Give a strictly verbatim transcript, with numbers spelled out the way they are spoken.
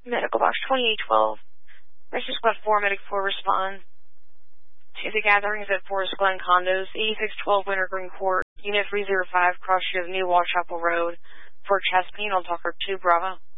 Medical box twenty-eight twelve. Rescue Squad four, Medic four respond to the gatherings at Forest Glen Condos, eighty-six twelve Winter Green Court, Unit three zero five, cross street of New Wall Chapel Road, Fort Chaspine, on Talker two, Bravo.